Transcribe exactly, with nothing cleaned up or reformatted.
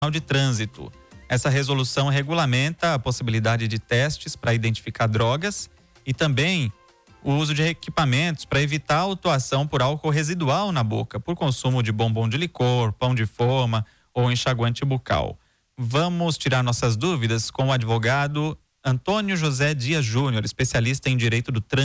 de Trânsito. Essa resolução regulamenta a possibilidade de testes para identificar drogas e também o uso de equipamentos para evitar a autuação por álcool residual na boca, por consumo de bombom de licor, pão de forma ou enxaguante bucal. Vamos tirar nossas dúvidas com o advogado Antônio José Dias Júnior, especialista em direito do trânsito.